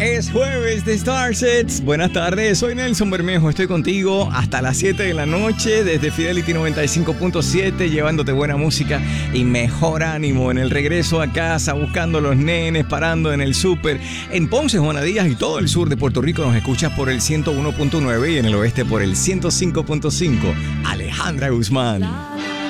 Es jueves de Starsets. Buenas tardes, soy Nelson Bermejo. Estoy contigo hasta las 7 de la noche desde Fidelity 95.7, llevándote buena música y mejor ánimo en el regreso a casa, buscando a los nenes, parando en el súper. En Ponce, Juana Díaz y todo el sur de Puerto Rico nos escuchas por el 101.9 y en el oeste por el 105.5. Alejandra Guzmán.